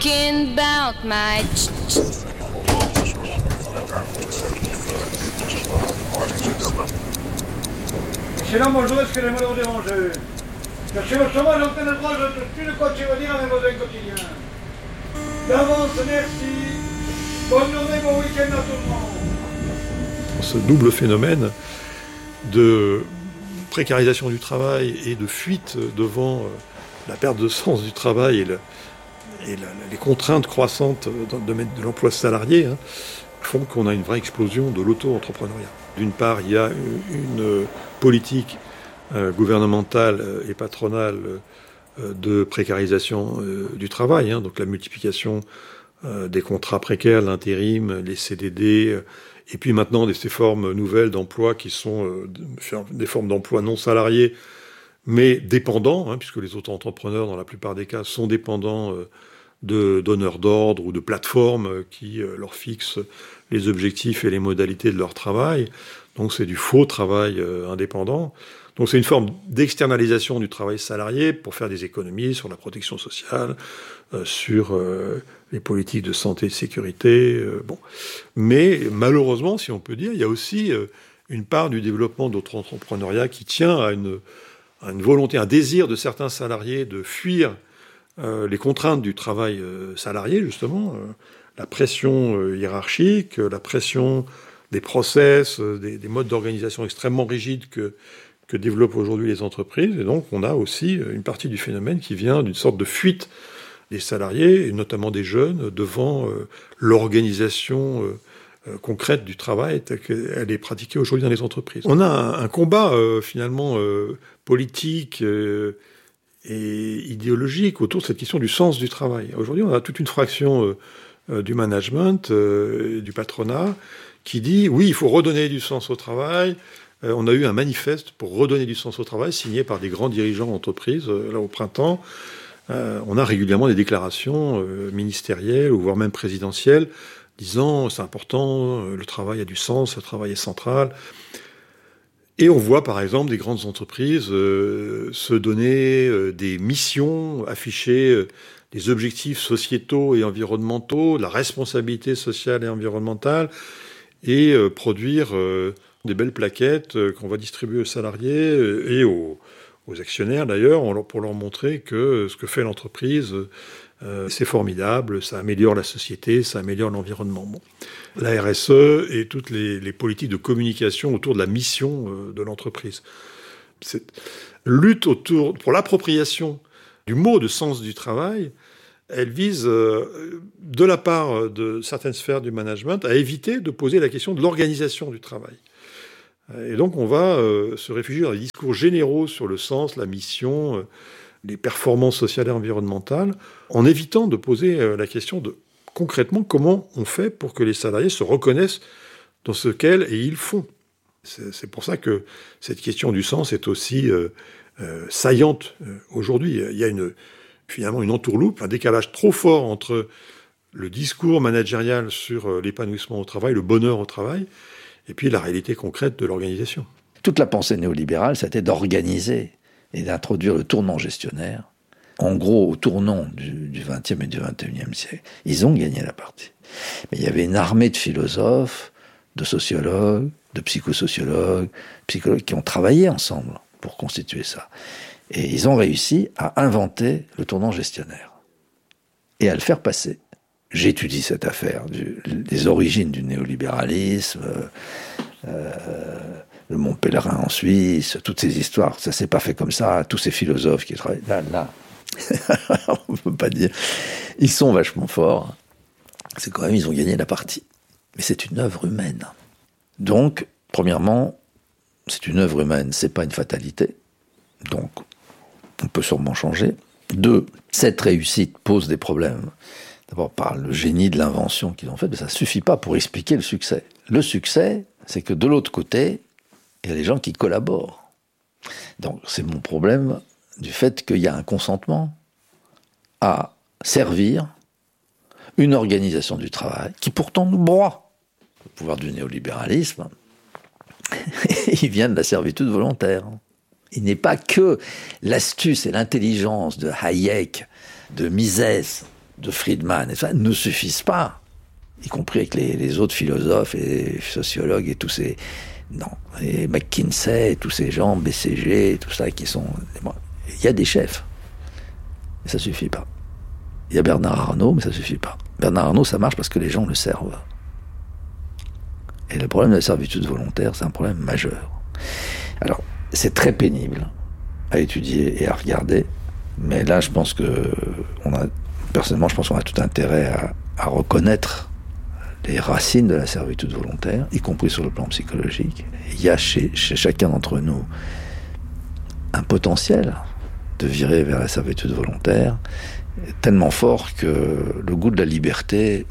Talking about my Sinon, bonjour, excusez-moi de vous déranger. Cherchez votre chômage, on le droit, je ne plus de quoi venir à mes besoins quotidiens. D'avance, merci. Bonne journée, bon week-end à tout le monde. Ce double phénomène de précarisation du travail et de fuite devant la perte de sens du travail et les contraintes croissantes dans le domaine de l'emploi salarié font qu'on a une vraie explosion de l'auto-entrepreneuriat. D'une part, il y a une politique gouvernementale et patronale de précarisation du travail, donc la multiplication des contrats précaires, l'intérim, les CDD, et puis maintenant ces formes nouvelles d'emploi qui sont des formes d'emploi non salariés, mais dépendants, puisque les auto-entrepreneurs, dans la plupart des cas, sont dépendants de donneurs d'ordre ou de plateformes qui leur fixent les objectifs et les modalités de leur travail. Donc c'est du faux travail indépendant. Donc c'est une forme d'externalisation du travail salarié pour faire des économies sur la protection sociale, sur les politiques de santé et de sécurité. Mais malheureusement, si on peut dire, il y a aussi une part du développement de l'auto-entrepreneuriat qui tient à une volonté, un désir de certains salariés de fuir les contraintes du travail salarié, justement, la pression hiérarchique, la pression des process, des modes d'organisation extrêmement rigides que développent aujourd'hui les entreprises. Et donc, on a aussi une partie du phénomène qui vient d'une sorte de fuite des salariés, et notamment des jeunes, devant l'organisation concrète du travail telle qu'elle est pratiquée aujourd'hui dans les entreprises. On a un combat, finalement, politique et idéologique autour de cette question du sens du travail. Aujourd'hui, on a toute une fraction du management, du patronat, qui dit, oui, il faut redonner du sens au travail. On a eu un manifeste pour redonner du sens au travail, signé par des grands dirigeants d'entreprise, là au printemps. On a régulièrement des déclarations ministérielles, ou voire même présidentielles, disant, c'est important, le travail a du sens, le travail est central. Et on voit, par exemple, des grandes entreprises se donner des missions, afficher des objectifs sociétaux et environnementaux, la responsabilité sociale et environnementale, et produire des belles plaquettes qu'on va distribuer aux salariés et aux actionnaires d'ailleurs, pour leur montrer que ce que fait l'entreprise, c'est formidable, ça améliore la société, ça améliore l'environnement. La RSE et toutes les politiques de communication autour de la mission de l'entreprise. Cette lutte pour l'appropriation du mot de sens du travail, elle vise, de la part de certaines sphères du management, à éviter de poser la question de l'organisation du travail. Et donc on va se réfugier dans des discours généraux sur le sens, la mission, les performances sociales et environnementales, en évitant de poser la question de, concrètement, comment on fait pour que les salariés se reconnaissent dans ce qu'elles et ils font. C'est pour ça que cette question du sens est aussi saillante aujourd'hui. Il y a finalement une entourloupe, un décalage trop fort entre le discours managérial sur l'épanouissement au travail, le bonheur au travail, et puis la réalité concrète de l'organisation. Toute la pensée néolibérale, c'était d'organiser et d'introduire le tournant gestionnaire. En gros, au tournant du XXe et du XXIe siècle, ils ont gagné la partie. Mais il y avait une armée de philosophes, de sociologues, de psychosociologues, psychologues qui ont travaillé ensemble pour constituer ça. Et ils ont réussi à inventer le tournant gestionnaire et à le faire passer. J'étudie cette affaire des origines du néolibéralisme, le Mont Pèlerin en Suisse, toutes ces histoires. Ça s'est pas fait comme ça. Tous ces philosophes qui travaillent là, on peut pas dire. Ils sont vachement forts. C'est quand même, ils ont gagné la partie. Mais c'est une œuvre humaine. Donc, premièrement, c'est une œuvre humaine. C'est pas une fatalité. Donc, on peut sûrement changer. 2, cette réussite pose des problèmes. D'abord par le génie de l'invention qu'ils ont fait, mais ça ne suffit pas pour expliquer le succès. Le succès, c'est que de l'autre côté, il y a des gens qui collaborent. Donc c'est mon problème du fait qu'il y a un consentement à servir une organisation du travail qui pourtant nous broie. Le pouvoir du néolibéralisme, il vient de la servitude volontaire. Il n'est pas que l'astuce et l'intelligence de Hayek, de Mises, de Friedman et ça ne suffisent pas, y compris avec les autres philosophes et sociologues et tous ces... Non, et McKinsey et tous ces gens, BCG et tout ça qui sont... Il y a des chefs, mais ça suffit pas. Il y a Bernard Arnault, mais ça suffit pas. Bernard Arnault, ça marche parce que les gens le servent. Et le problème de la servitude volontaire, c'est un problème majeur. Alors, c'est très pénible à étudier et à regarder, mais là, je pense que personnellement, je pense qu'on a tout intérêt à reconnaître les racines de la servitude volontaire, y compris sur le plan psychologique. Il y a chez chacun d'entre nous un potentiel de virer vers la servitude volontaire tellement fort que le goût de la liberté,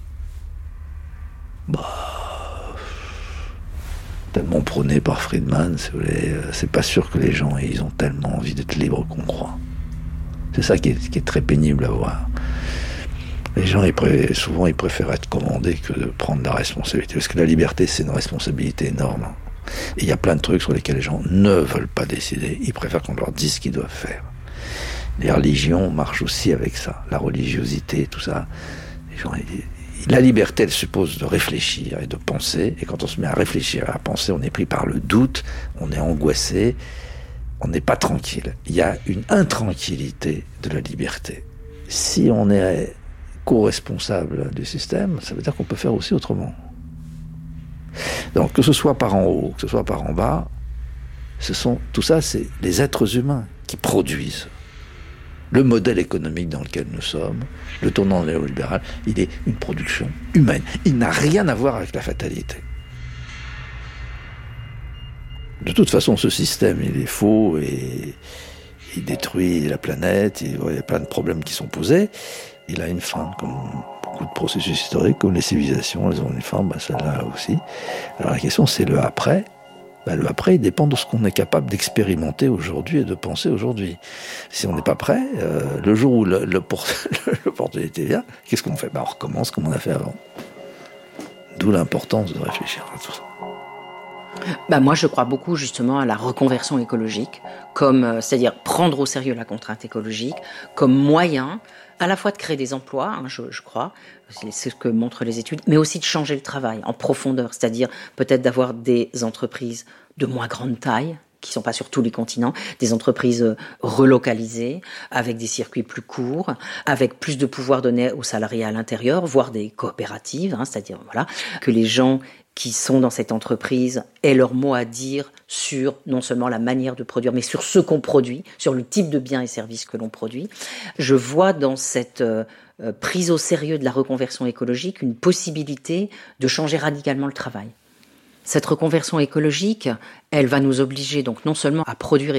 tellement prôné par Friedman, si vous voulez, c'est pas sûr que les gens ils ont tellement envie d'être libres qu'on croit. C'est ça qui est très pénible à voir. Les gens, souvent, ils préfèrent être commandés que de prendre la responsabilité. Parce que la liberté, c'est une responsabilité énorme. Et il y a plein de trucs sur lesquels les gens ne veulent pas décider. Ils préfèrent qu'on leur dise ce qu'ils doivent faire. Les religions marchent aussi avec ça. La religiosité, tout ça. Les gens, la liberté, elle suppose de réfléchir et de penser. Et quand on se met à réfléchir et à penser, on est pris par le doute, on est angoissé, on n'est pas tranquille. Il y a une intranquillité de la liberté. Si on est co-responsable du système, ça veut dire qu'on peut faire aussi autrement. Donc, que ce soit par en haut, que ce soit par en bas, tout ça, c'est les êtres humains qui produisent. Le modèle économique dans lequel nous sommes, le tournant néolibéral, il est une production humaine. Il n'a rien à voir avec la fatalité. De toute façon, ce système, il est faux et il détruit la planète, il y a plein de problèmes qui sont posés. Il a une fin, comme beaucoup de processus historiques, comme les civilisations, elles ont une fin, celle-là aussi. Alors la question, c'est le après. Le après, il dépend de ce qu'on est capable d'expérimenter aujourd'hui et de penser aujourd'hui. Si on n'est pas prêt, le jour où l'opportunité vient, qu'est-ce qu'on fait ? On recommence comme on a fait avant. D'où l'importance de réfléchir à tout ça. Moi, je crois beaucoup justement à la reconversion écologique, c'est-à-dire prendre au sérieux la contrainte écologique comme moyen à la fois de créer des emplois, je crois, c'est ce que montrent les études, mais aussi de changer le travail en profondeur, c'est-à-dire peut-être d'avoir des entreprises de moins grande taille, qui ne sont pas sur tous les continents, des entreprises relocalisées, avec des circuits plus courts, avec plus de pouvoir donné aux salariés à l'intérieur, voire des coopératives, c'est-à-dire que les gens qui sont dans cette entreprise aient leur mot à dire sur non seulement la manière de produire, mais sur ce qu'on produit, sur le type de biens et services que l'on produit. Je vois dans cette prise au sérieux de la reconversion écologique une possibilité de changer radicalement le travail. Cette reconversion écologique, elle va nous obliger donc non seulement à produire